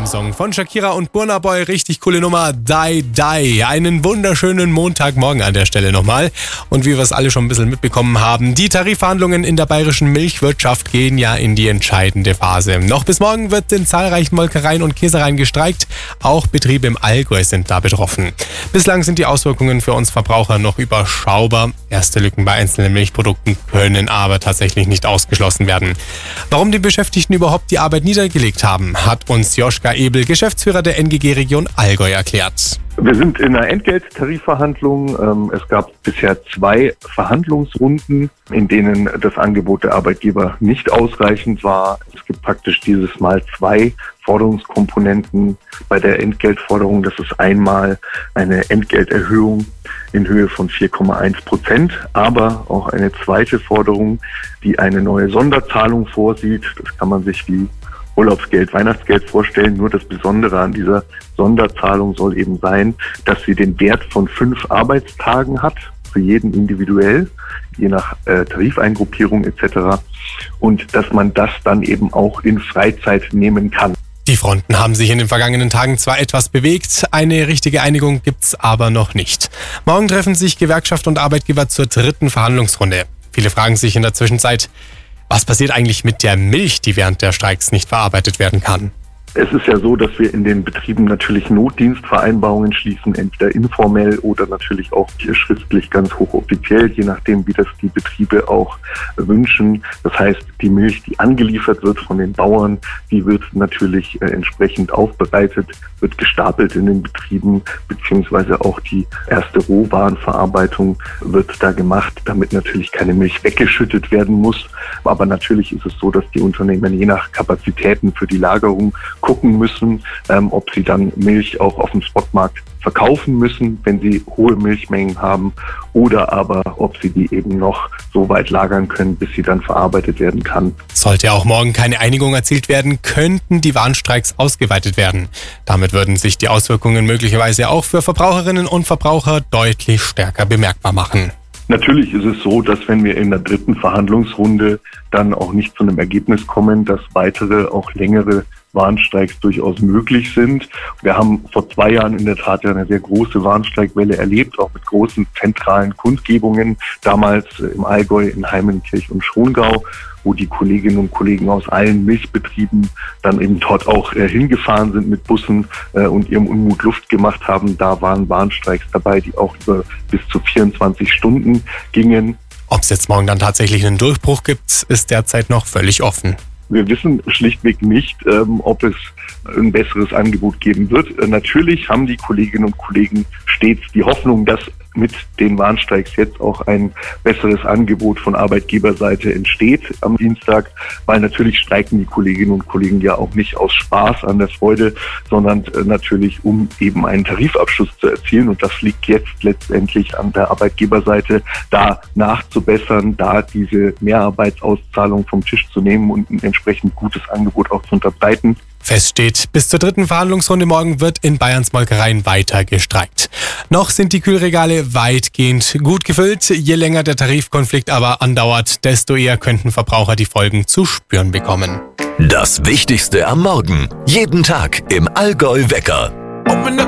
Song von Shakira und Burna Boy. Richtig coole Nummer, Die Die. Einen wunderschönen Montagmorgen an der Stelle nochmal. Und wie wir es alle schon ein bisschen mitbekommen haben, die Tarifverhandlungen in der bayerischen Milchwirtschaft gehen ja in die entscheidende Phase. Noch bis morgen wird in zahlreichen Molkereien und Käsereien gestreikt. Auch Betriebe im Allgäu sind da betroffen. Bislang sind die Auswirkungen für uns Verbraucher noch überschaubar. Erste Lücken bei einzelnen Milchprodukten können aber tatsächlich nicht ausgeschlossen werden. Warum die Beschäftigten überhaupt die Arbeit niedergelegt haben, hat uns Joschka Ebel, Geschäftsführer der NGG Region Allgäu, erklärt. Wir sind in einer Entgelttarifverhandlung. Es gab bisher 2 Verhandlungsrunden, in denen das Angebot der Arbeitgeber nicht ausreichend war. Es gibt praktisch dieses Mal 2 Forderungskomponenten bei der Entgeltforderung. Das ist einmal eine Entgelterhöhung in Höhe von 4,1%, aber auch eine zweite Forderung, die eine neue Sonderzahlung vorsieht. Das kann man sich wie Urlaubsgeld, Weihnachtsgeld vorstellen. Nur das Besondere an dieser Sonderzahlung soll eben sein, dass sie den Wert von 5 Arbeitstagen hat, für jeden individuell, je nach Tarifeingruppierung etc. Und dass man das dann eben auch in Freizeit nehmen kann. Die Fronten haben sich in den vergangenen Tagen zwar etwas bewegt, eine richtige Einigung gibt's aber noch nicht. Morgen treffen sich Gewerkschaft und Arbeitgeber zur 3. Verhandlungsrunde. Viele fragen sich in der Zwischenzeit, was passiert eigentlich mit der Milch, die während der Streiks nicht verarbeitet werden kann? Es ist ja so, dass wir in den Betrieben natürlich Notdienstvereinbarungen schließen, entweder informell oder natürlich auch schriftlich ganz hochoffiziell, je nachdem, wie das die Betriebe auch wünschen. Das heißt, die Milch, die angeliefert wird von den Bauern, die wird natürlich entsprechend aufbereitet, wird gestapelt in den Betrieben, beziehungsweise auch die erste Rohwarenverarbeitung wird da gemacht, damit natürlich keine Milch weggeschüttet werden muss. Aber natürlich ist es so, dass die Unternehmen je nach Kapazitäten für die Lagerung gucken müssen, ob sie dann Milch auch auf dem Spotmarkt verkaufen müssen, wenn sie hohe Milchmengen haben, oder aber ob sie die eben noch so weit lagern können, bis sie dann verarbeitet werden kann. Sollte auch morgen keine Einigung erzielt werden, könnten die Warnstreiks ausgeweitet werden. Damit würden sich die Auswirkungen möglicherweise auch für Verbraucherinnen und Verbraucher deutlich stärker bemerkbar machen. Natürlich ist es so, dass wenn wir in der 3. Verhandlungsrunde dann auch nicht zu einem Ergebnis kommen, dass weitere, auch längere Warnstreiks durchaus möglich sind. Wir haben vor 2 Jahren in der Tat ja eine sehr große Warnstreikwelle erlebt, auch mit großen zentralen Kundgebungen, damals im Allgäu, in Heimenkirch und Schongau, wo die Kolleginnen und Kollegen aus allen Milchbetrieben dann eben dort auch hingefahren sind mit Bussen und ihrem Unmut Luft gemacht haben. Da waren Warnstreiks dabei, die auch über bis zu 24 Stunden gingen. Ob es jetzt morgen dann tatsächlich einen Durchbruch gibt, ist derzeit noch völlig offen. Wir wissen schlichtweg nicht, ob es ein besseres Angebot geben wird. Natürlich haben die Kolleginnen und Kollegen stets die Hoffnung, dass mit den Warnstreiks jetzt auch ein besseres Angebot von Arbeitgeberseite entsteht am Dienstag, weil natürlich streiken die Kolleginnen und Kollegen ja auch nicht aus Spaß an der Freude, sondern natürlich, um eben einen Tarifabschluss zu erzielen. Und das liegt jetzt letztendlich an der Arbeitgeberseite, da nachzubessern, da diese Mehrarbeitsauszahlung vom Tisch zu nehmen und ein entsprechend gutes Angebot auch zu unterbreiten. Fest steht, bis zur 3. Verhandlungsrunde morgen wird in Bayerns Molkereien weiter gestreikt. Noch sind die Kühlregale weitgehend gut gefüllt. Je länger der Tarifkonflikt aber andauert, desto eher könnten Verbraucher die Folgen zu spüren bekommen. Das Wichtigste am Morgen. Jeden Tag im Allgäu Wecker.